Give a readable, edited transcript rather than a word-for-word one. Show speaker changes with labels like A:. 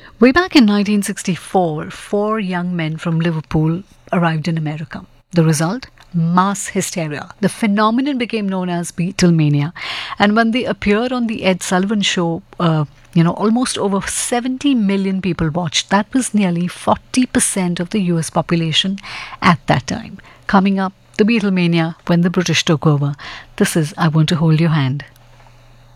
A: Way back in 1964, four young men from Liverpool arrived in America. The result? Mass hysteria. The phenomenon became known as Beatlemania. And when they appeared on the Ed Sullivan Show, almost over 70 million people watched. That was nearly 40% of the US population at that time. Coming up, the Beatlemania when the British took over. This is I Want to Hold Your Hand.